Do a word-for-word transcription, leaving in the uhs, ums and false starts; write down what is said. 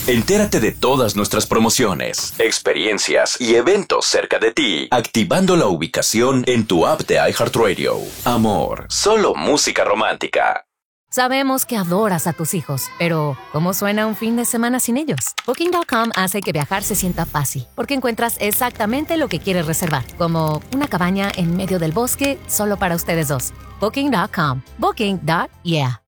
Entérate de todas nuestras promociones, experiencias y eventos cerca de ti, activando la ubicación en tu app de iHeartRadio. Amor, solo música romántica. Sabemos que adoras a tus hijos, pero ¿cómo suena un fin de semana sin ellos? Booking punto com hace que viajar se sienta fácil, porque encuentras exactamente lo que quieres reservar, como una cabaña en medio del bosque solo para ustedes dos. Booking punto com. Booking. Yeah.